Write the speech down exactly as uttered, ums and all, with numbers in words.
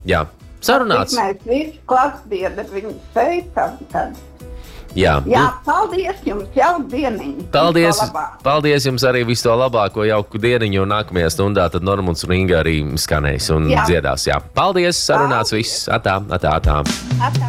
Jā, sarunāts. Mēs visi klasbiedri viņu sveicam tad. Jā, Jā, paldies jums, jauku dieniņu. Paldies, paldies jums arī visu to labāko, jauku dieniņu, un nākamajā stundā tad Normunds un Inga arī skanēs un jā. dziedās. Jā. Paldies, sarunāts paldies. Viss. Atā, atā, atā. Atā.